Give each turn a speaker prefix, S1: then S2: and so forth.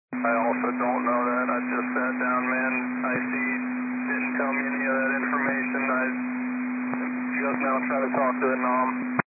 S1: I also don't know that. I just sat down, man. IC didn't tell me any of that information. I just now trying to talk to the NOM.